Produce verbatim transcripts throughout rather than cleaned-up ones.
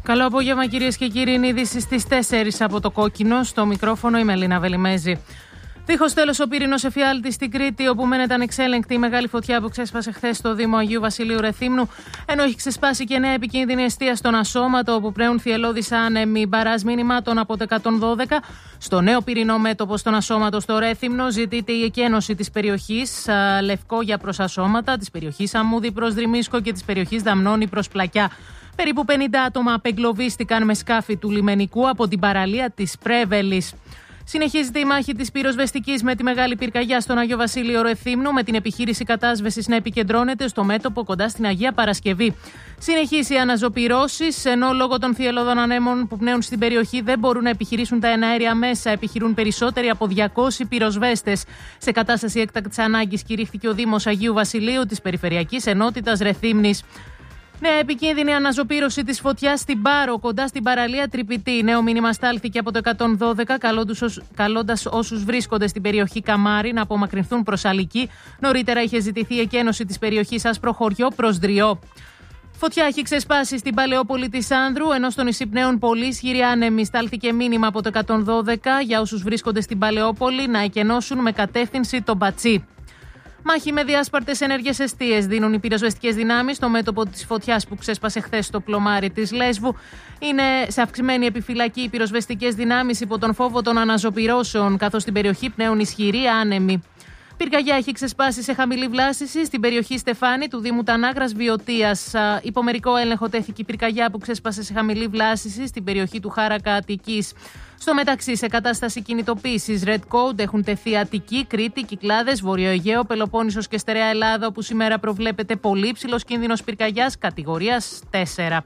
Καλό απόγευμα, κυρίες και κύριοι. Είναι είδηση στις τέσσερις από το Κόκκινο. Στο μικρόφωνο η Μελίνα Βελιμέζη. Δίχως τέλος ο πύρινος εφιάλτης στην Κρήτη, όπου μένεται ανεξέλεγκτη η μεγάλη φωτιά που ξέσπασε χθες στο Δήμο Αγίου Βασιλείου Ρεθύμνου, ενώ έχει ξεσπάσει και νέα επικίνδυνη εστία στον Ασώματο, όπου πλέον θυελλώδης άνεμοι. Μπαράζ μήνυμάτων από το εκατόν δώδεκα. Στο νέο πυρηνό μέτωπο στον Ασώματο στο Ρέθυμνο ζητείται η εκένωση της περιοχής Λευκόγια προς Ασώματα, της περιοχής Αμμούδη προς Δρυμίσκο και της περιοχής Δαμνώνη προς Πλακιά. Περίπου πενήντα άτομα απεγκλωβίστηκαν με σκάφη του λιμενικού από την παραλία της Πρέβελης. Συνεχίζεται η μάχη της πυροσβεστικής με τη μεγάλη πυρκαγιά στον Άγιο Βασίλειο Ρεθύμνου, με την επιχείρηση κατάσβεσης να επικεντρώνεται στο μέτωπο κοντά στην Αγία Παρασκευή. Συνεχίζει οι αναζωπυρώσεις, ενώ λόγω των θυελλωδών ανέμων που πνέουν στην περιοχή δεν μπορούν να επιχειρήσουν τα εναέρια μέσα. Επιχειρούν περισσότεροι από διακόσιοι πυροσβέστες. Σε κατάσταση έκτακτης ανάγκης κηρύχθηκε ο Δήμος Αγίου Βασιλείου της Περιφερειακής Ενότητας Ρεθύμνης. Νέα επικίνδυνη αναζωπήρωση της φωτιάς στην Πάρο, κοντά στην παραλία Τρυπητή. Νέο μήνυμα στάλθηκε από το εκατόν δώδεκα, καλώντας όσους βρίσκονται στην περιοχή Καμάρι να απομακρυνθούν προς Αλική. Νωρίτερα είχε ζητηθεί η εκένωση της περιοχής Άσπρο Χωριό προς Δριό. Φωτιά έχει ξεσπάσει στην Παλαιόπολη της Άνδρου, ενώ στο νησί πνέουν πολύ ισχυροί άνεμοι. Στάλθηκε μήνυμα από το εκατόν δώδεκα για όσους βρίσκονται στην Παλαιόπολη να εκενώσουν με κατεύθυνση τον Πατσί. Μάχη με διάσπαρτες ενέργειες εστίες δίνουν οι πυροσβεστικές δυνάμεις στο μέτωπο της φωτιάς που ξέσπασε χθες στο πλωμάρι της Λέσβου. Είναι σε αυξημένη επιφυλακή οι πυροσβεστικές δυνάμεις υπό τον φόβο των αναζωπυρώσεων, καθώς στην περιοχή πνέουν ισχυροί άνεμοι. Πυρκαγιά έχει ξεσπάσει σε χαμηλή βλάστηση στην περιοχή Στεφάνη του Δήμου Τανάγρας Βιωτίας. Υπό μερικό έλεγχο τέθηκε η πυρκαγιά που ξέσπασε σε χαμηλή βλάστηση στην περιοχή του Χάρακα Αττικής. Στο μεταξύ, σε κατάσταση κινητοποίησης Red Code έχουν τεθεί Αττική, Κρήτη, Κυκλάδες, Βόρειο Αιγαίο, Πελοπόννησος και Στερεά Ελλάδα, όπου σήμερα προβλέπεται πολύ ψηλός κίνδυνος πυρκαγιάς κατηγορίας τέσσερα.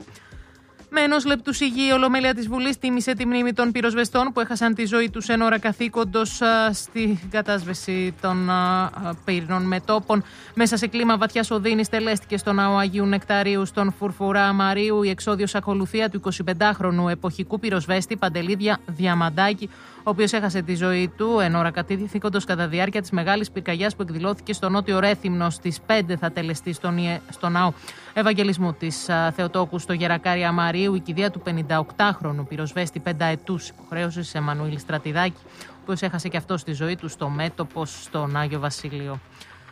Με ενός λεπτού σιγή, η Ολομέλεια της Βουλής τίμησε τη μνήμη των πυροσβεστών που έχασαν τη ζωή τους εν ώρα καθήκοντος στη κατάσβεση των πύρινων μετώπων. Μέσα σε κλίμα βαθιάς οδύνης τελέστηκε στο ναό Αγίου Νεκταρίου στον Φουρφουρά Μαρίου η εξόδιος ακολουθία του εικοσιπεντάχρονου εποχικού πυροσβέστη Παντελή Διαμαντάκη, ο οποίος έχασε τη ζωή του εν ώρα καθήκοντος κατά διάρκεια της μεγάλης πυρκαγιάς που εκδηλώθηκε στο νότιο Ρέθυμνο. Στις πέντε θα τελεστεί στον, στο ναό Ευαγγελισμού της Θεοτόκου στο Γερακάρι Αμαρίου η κηδεία του πενηνταοκτάχρονου πυροσβέστη πενταετούς υποχρέωσης Εμμανουήλ Στρατιδάκη, ο οποίος έχασε και αυτός τη ζωή του στο μέτωπο στον Άγιο Βασίλειο.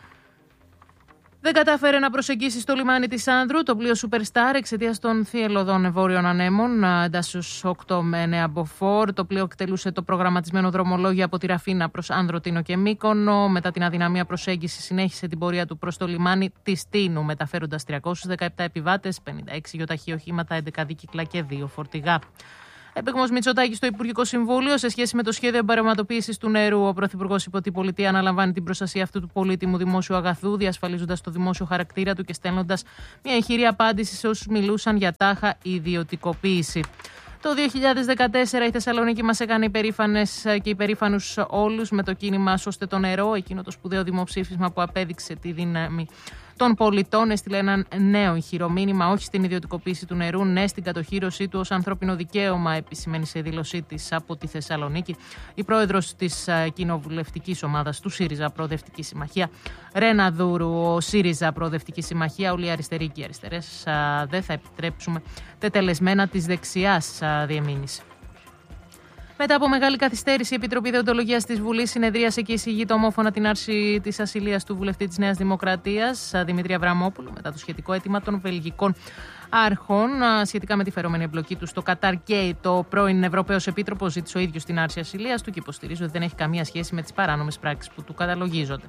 Δεν κατάφερε να προσεγγίσει στο λιμάνι της Άνδρου το πλοίο Superstar εξαιτίας των θυελλωδών βόρειων ανέμων. Ντάσους οκτώ με εννέα μποφόρ. Το πλοίο εκτελούσε το προγραμματισμένο δρομολόγιο από τη Ραφίνα προς Άνδρο, Τίνο και Μύκονο. Μετά την αδυναμία προσέγγιση, συνέχισε την πορεία του προς το λιμάνι της Τίνου, μεταφέροντας τριακόσιους δεκαεπτά επιβάτες, πενήντα έξι γιοταχή οχήματα, έντεκα δίκυκλα και δύο φορτηγά. Έπεγμος Μητσοτάκη στο Υπουργικό Συμβούλιο σε σχέση με το σχέδιο εμπορευματοποίησης του νερού. Ο Πρωθυπουργός είπε ότι η πολιτεία αναλαμβάνει την προστασία αυτού του πολύτιμου δημόσιου αγαθού, διασφαλίζοντας το δημόσιο χαρακτήρα του και στέλνοντας μια ηχηρή απάντηση σε όσους μιλούσαν για τάχα ιδιωτικοποίηση. Το δύο χιλιάδες δεκατέσσερα η Θεσσαλονίκη μας έκανε υπερήφανες και υπερήφανους όλους με το κίνημα «Σώστε το νερό», εκείνο το σπουδαίο δημοψήφισμα που απέδειξε τη δύναμη των πολιτών. Έστειλε ένα νέο ηχηρό μήνυμα, όχι στην ιδιωτικοποίηση του νερού, ναι στην κατοχήρωσή του ως ανθρώπινο δικαίωμα, επισημαίνει σε δήλωσή της από τη Θεσσαλονίκη η πρόεδρος της κοινοβουλευτικής ομάδας του ΣΥΡΙΖΑ Προοδευτική Συμμαχία, Ρένα Δούρου. Ο ΣΥΡΙΖΑ Προοδευτική Συμμαχία, όλοι οι αριστεροί και οι αριστερές δεν θα επιτρέψουμε τετελεσμένα της δεξιάς, διεμήνυσε. Μετά από μεγάλη καθυστέρηση, η Επιτροπή Δεοντολογίας της Βουλής συνεδρίασε και εισηγείται ομόφωνα την άρση της ασυλίας του βουλευτή της Νέας Δημοκρατίας, Δημήτρη Αβραμόπουλου, μετά το σχετικό αίτημα των βελγικών άρχων σχετικά με τη φερόμενη εμπλοκή του στο Κατάρ Γκέιτ. Το πρώην Ευρωπαίος Επίτροπος ζήτησε ο ίδιος την άρση ασυλίας του και υποστηρίζει ότι δεν έχει καμία σχέση με τις παράνομες πράξεις που του καταλογίζονται.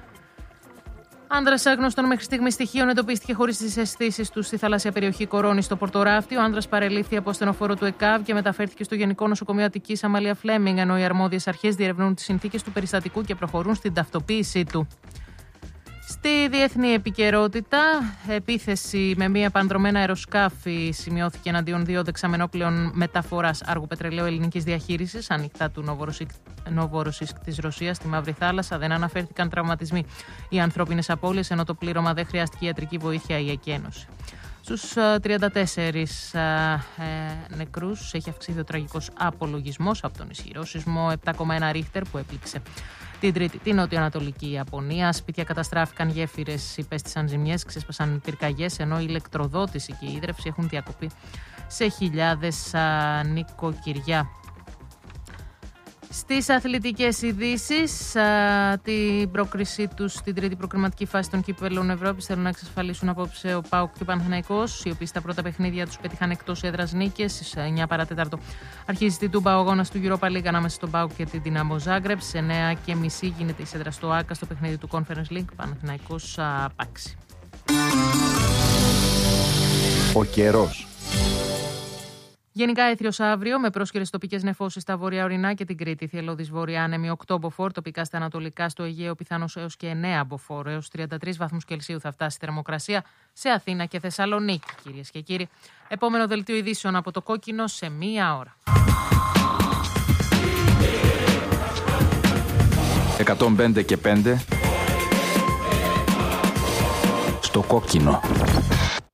Άνδρας άγνωστων μέχρι στιγμή στοιχείων εντοπίστηκε χωρίς τις αισθήσεις του στη θαλάσσια περιοχή Κορώνη στο Πορτοράφτη. Ο άνδρας παρελήφθη από στενοφόρο του ΕΚΑΒ και μεταφέρθηκε στο Γενικό Νοσοκομείο Αττικής Αμαλία Φλέμινγκ, ενώ οι αρμόδιες αρχές διερευνούν τις συνθήκες του περιστατικού και προχωρούν στην ταυτοποίησή του. Στη διεθνή επικαιρότητα, επίθεση με μία πανδρομένα αεροσκάφη σημειώθηκε εναντίον δύο δεξαμενόπλαιων μεταφοράς άργου πετρελαίου ελληνικής διαχείρισης, ανοιχτά του Νοβοροσίσκ της Ρωσίας στη Μαύρη Θάλασσα. Δεν αναφέρθηκαν τραυματισμοί ή ανθρώπινες απώλειες, ενώ το πλήρωμα δεν χρειάστηκε ιατρική βοήθεια ή εκένωση. Στους τριάντα τέσσερις ε, νεκρούς έχει αυξηθεί ο τραγικός απολογισμός από τον ισχυρό σεισμό επτά κόμμα ένα Ρίχτερ που έπληξε Την Τρίτη, την νοτιοανατολική Ιαπωνία. Σπίτια καταστράφηκαν, γέφυρες υπέστησαν ζημιές, ξέσπασαν πυρκαγιές, ενώ η ηλεκτροδότηση και η ίδρυυση έχουν διακοπεί σε χιλιάδες α, νοικοκυριά. Στις αθλητικές ειδήσεις, α, την πρόκρισή τους στην τρίτη προκριματική φάση των κύπελλων Ευρώπης θέλουν να εξασφαλίσουν απόψε ο ΠΑΟΚ και ο Παναθηναϊκός, οι οποίοι στα πρώτα παιχνίδια τους πέτυχαν εκτός έδρας νίκες. Στις εννιά παρά τέταρτο αρχίζει στην Τούμπα ο αγώνας του Europa League ανάμεσα στον ΠΑΟΚ και την Dinamo Zagreb. Σε εννιά και μισή γίνεται η σέντρα στο ΆΚΑ στο παιχνίδι του Conference League, Παναθηναϊκός Πάξι. Ο καιρός. Γενικά έθριος αύριο, με πρόσχερες τοπικές νεφώσεις στα βορειοορεινά και την Κρήτη. Θυελλώδης βόρεια άνεμη οκτώ μποφόρ, τοπικά στα ανατολικά στο Αιγαίο πιθανώς έως και εννέα μποφόρ, έως τριάντα τρεις βαθμούς Κελσίου θα φτάσει η θερμοκρασία σε Αθήνα και Θεσσαλονίκη, κυρίες και κύριοι. Επόμενο δελτίο ειδήσεων από το Κόκκινο σε μία ώρα. εκατόν πέντε και πέντε στο Κόκκινο.